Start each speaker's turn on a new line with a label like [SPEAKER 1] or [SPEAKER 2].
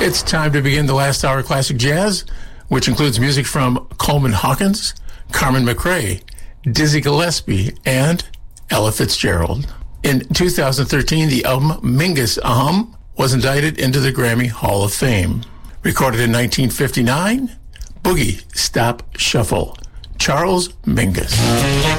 [SPEAKER 1] It's time to begin the last hour of Classic Jazz, which includes music from Coleman Hawkins, Carmen McRae, Dizzy Gillespie, and Ella Fitzgerald. In 2013, the album Mingus Ahum was indicted into the Grammy Hall of Fame. Recorded in 1959, Boogie Stop Shuffle, Charles Mingus.